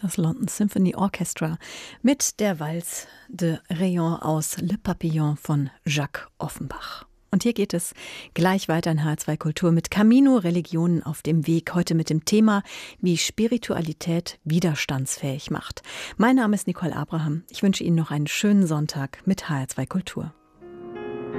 Das London Symphony Orchestra mit der Valse de Rayon aus Le Papillon von Jacques Offenbach. Und hier geht es gleich weiter in H2 Kultur mit Camino Religionen auf dem Weg. Heute mit dem Thema, wie Spiritualität widerstandsfähig macht. Mein Name ist Nicole Abraham. Ich wünsche Ihnen noch einen schönen Sonntag mit HR2 Kultur.